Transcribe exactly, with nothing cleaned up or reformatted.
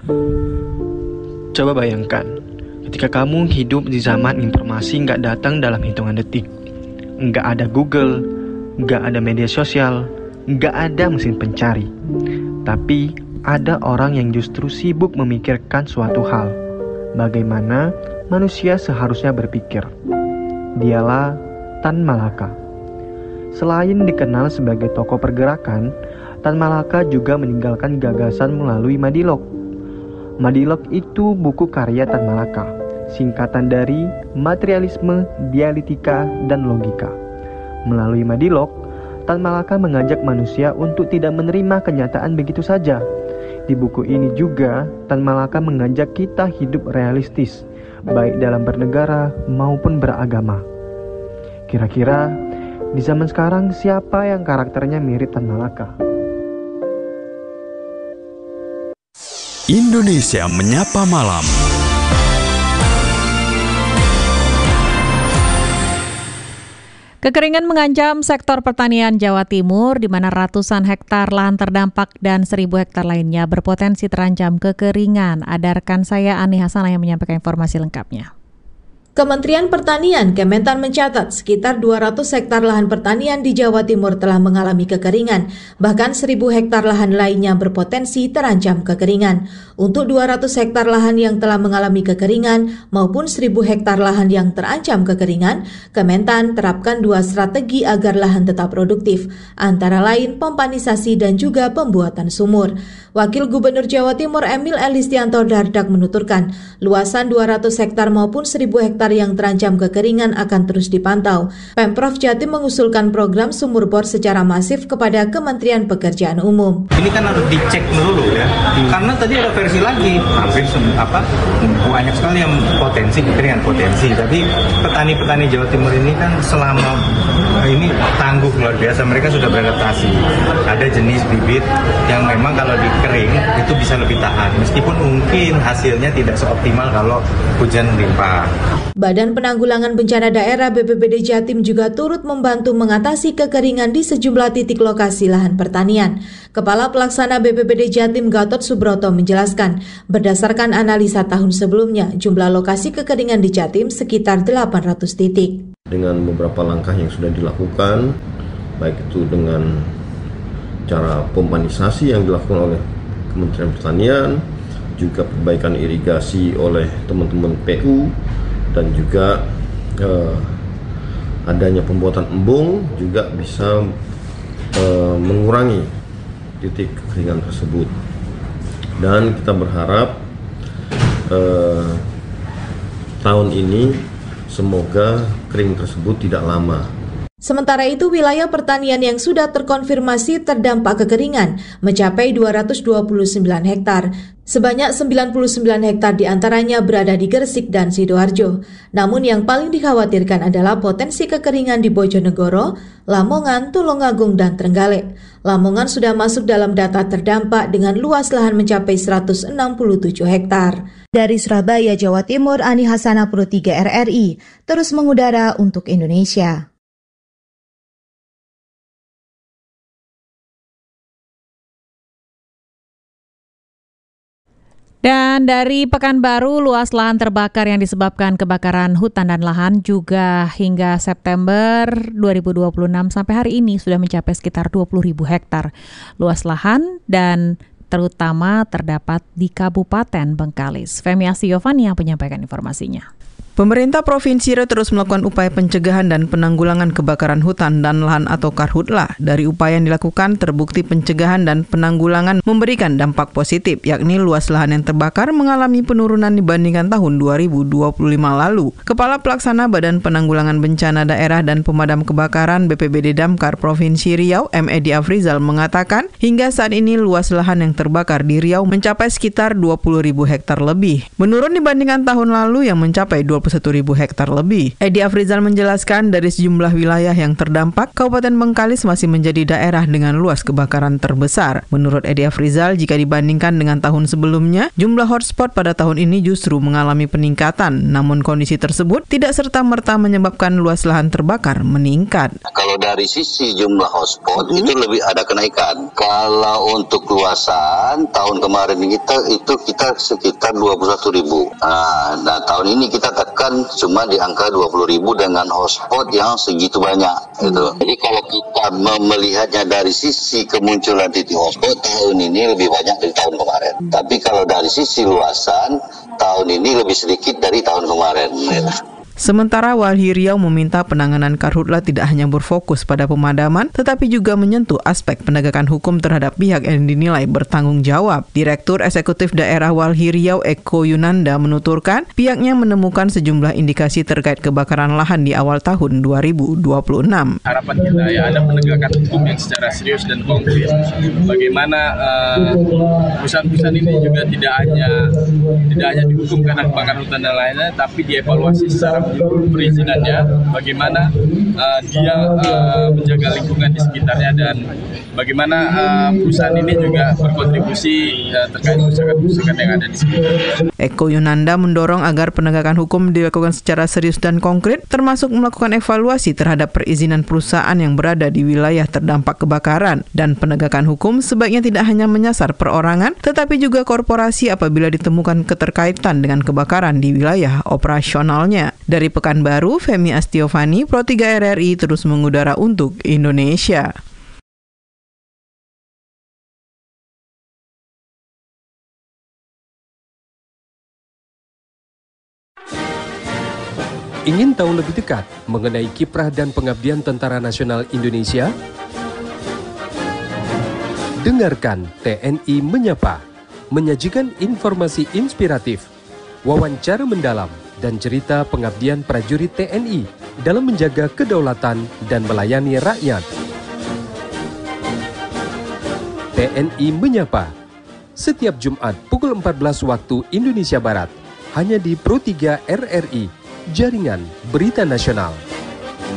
Coba bayangkan, ketika kamu hidup di zaman informasi nggak datang dalam hitungan detik. Nggak ada Google, nggak ada media sosial, nggak ada mesin pencari. Tapi ada orang yang justru sibuk memikirkan suatu hal. Bagaimana manusia seharusnya berpikir. Dialah Tan Malaka. Selain dikenal sebagai tokoh pergerakan, Tan Malaka juga meninggalkan gagasan melalui Madilog. Madilog itu buku karya Tan Malaka, singkatan dari materialisme, dialektika, dan logika. Melalui Madilog, Tan Malaka mengajak manusia untuk tidak menerima kenyataan begitu saja. Di buku ini juga, Tan Malaka mengajak kita hidup realistis, baik dalam bernegara maupun beragama. Kira-kira, di zaman sekarang siapa yang karakternya mirip Tan Malaka? Indonesia Menyapa Malam. Kekeringan mengancam sektor pertanian Jawa Timur, di mana ratusan hektar lahan terdampak dan seribu hektar lainnya berpotensi terancam kekeringan. Ada rekan saya Ani Hasanah yang menyampaikan informasi lengkapnya. Kementerian Pertanian Kementan mencatat sekitar dua ratus hektar lahan pertanian di Jawa Timur telah mengalami kekeringan, bahkan seribu hektar lahan lainnya berpotensi terancam kekeringan. Untuk dua ratus hektar lahan yang telah mengalami kekeringan maupun seribu hektar lahan yang terancam kekeringan, Kementan terapkan dua strategi agar lahan tetap produktif, antara lain pompanisasi dan juga pembuatan sumur. Wakil Gubernur Jawa Timur Emil Elistianto Dardak menuturkan, luasan dua ratus hektar maupun seribu hektar yang terancam kekeringan akan terus dipantau. Pemprov Jatim mengusulkan program sumur bor secara masif kepada Kementerian Pekerjaan Umum. Ini kan harus dicek dulu ya, hmm. karena tadi ada versi lagi, hampir apa banyak sekali yang potensi kekeringan potensi. Tapi petani-petani Jawa Timur ini kan selama ini tangguh luar biasa, mereka sudah beradaptasi. Ada jenis bibit yang memang kalau dikering itu bisa lebih tahan, meskipun mungkin hasilnya tidak seoptimal kalau hujan limpah. Badan Penanggulangan Bencana Daerah B P B D Jatim juga turut membantu mengatasi kekeringan di sejumlah titik lokasi lahan pertanian. Kepala Pelaksana B P B D Jatim Gatot Subroto menjelaskan, berdasarkan analisa tahun sebelumnya, jumlah lokasi kekeringan di Jatim sekitar delapan ratus titik. Dengan beberapa langkah yang sudah dilakukan, baik itu dengan cara pompanisasi yang dilakukan oleh Kementerian Pertanian, juga perbaikan irigasi oleh teman-teman P U, dan juga eh, adanya pembuatan embung juga bisa eh, mengurangi titik kekeringan tersebut. Dan kita berharap eh, tahun ini semoga kering tersebut tidak lama. Sementara itu, wilayah pertanian yang sudah terkonfirmasi terdampak kekeringan mencapai dua ratus dua puluh sembilan hektar. Sebanyak sembilan puluh sembilan hektar diantaranya berada di Gresik dan Sidoarjo. Namun yang paling dikhawatirkan adalah potensi kekeringan di Bojonegoro, Lamongan, Tulungagung, dan Trenggalek. Lamongan sudah masuk dalam data terdampak dengan luas lahan mencapai seratus enam puluh tujuh hektar. Dari Surabaya, Jawa Timur, Ani Hasanah Pro tiga R R I, terus mengudara untuk Indonesia. Dan dari Pekanbaru, luas lahan terbakar yang disebabkan kebakaran hutan dan lahan juga hingga September dua ribu dua puluh enam sampai hari ini sudah mencapai sekitar dua puluh ribu hektar luas lahan dan terutama terdapat di Kabupaten Bengkalis. Femi Asiyovani yang menyampaikan informasinya. Pemerintah Provinsi Riau terus melakukan upaya pencegahan dan penanggulangan kebakaran hutan dan lahan atau Karhutlah. Dari upaya yang dilakukan, terbukti pencegahan dan penanggulangan memberikan dampak positif, yakni luas lahan yang terbakar mengalami penurunan dibandingkan tahun dua ribu dua puluh lima lalu. Kepala Pelaksana Badan Penanggulangan Bencana Daerah dan Pemadam Kebakaran B P B D Damkar Provinsi Riau, M. Edi Afrizal mengatakan, hingga saat ini luas lahan yang terbakar di Riau mencapai sekitar dua puluh ribu hektar lebih. Menurun dibandingkan tahun lalu yang mencapai dua puluh satu ribu hektar lebih. Edi Afrizal menjelaskan dari sejumlah wilayah yang terdampak, Kabupaten Bengkalis masih menjadi daerah dengan luas kebakaran terbesar. Menurut Edi Afrizal, jika dibandingkan dengan tahun sebelumnya, jumlah hotspot pada tahun ini justru mengalami peningkatan. Namun kondisi tersebut tidak serta-merta menyebabkan luas lahan terbakar meningkat. Kalau dari sisi jumlah hotspot hmm. itu lebih ada kenaikan. Kalau untuk luasan tahun kemarin kita itu kita sekitar dua puluh satu ribu. Nah, nah tahun ini kita tekan cuma di angka dua puluh ribu dengan hotspot yang segitu banyak. Hmm. Gitu. Jadi kalau kita melihatnya dari sisi kemunculan titik hotspot tahun ini lebih banyak dari tahun kemarin. Hmm. Tapi kalau dari sisi luasan tahun ini lebih sedikit dari tahun kemarin. Hmm. Sementara Walhi Riau meminta penanganan karhutla tidak hanya berfokus pada pemadaman, tetapi juga menyentuh aspek penegakan hukum terhadap pihak yang dinilai bertanggung jawab. Direktur Eksekutif Daerah Walhi Riau Eko Yunanda menuturkan, pihaknya menemukan sejumlah indikasi terkait kebakaran lahan di awal tahun dua ribu dua puluh enam. Harapan kita ya ada penegakan hukum yang secara serius dan konkret. Bagaimana uh, perusahaan-perusahaan ini juga tidak hanya tidak hanya dihukum karena kebakaran hutan dan lainnya, tapi dievaluasi secara perizinannya, bagaimana uh, dia uh, menjaga lingkungan di sekitarnya dan bagaimana uh, perusahaan ini juga berkontribusi uh, terkait kerusakan-kerusakan yang ada di sekitarnya. Eko Yunanda mendorong agar penegakan hukum dilakukan secara serius dan konkret, termasuk melakukan evaluasi terhadap perizinan perusahaan yang berada di wilayah terdampak kebakaran, dan penegakan hukum sebaiknya tidak hanya menyasar perorangan, tetapi juga korporasi apabila ditemukan keterkaitan dengan kebakaran di wilayah operasionalnya. Dari Pekanbaru, Femi Astiovani, Pro tiga R R I terus mengudara untuk Indonesia. Ingin tahu lebih dekat mengenai kiprah dan pengabdian Tentara Nasional Indonesia? Dengarkan T N I Menyapa, menyajikan informasi inspiratif, wawancara mendalam, dan cerita pengabdian prajurit T N I dalam menjaga kedaulatan dan melayani rakyat. T N I Menyapa, setiap Jumat pukul empat belas waktu Indonesia Barat, hanya di Pro tiga R R I, Jaringan Berita Nasional.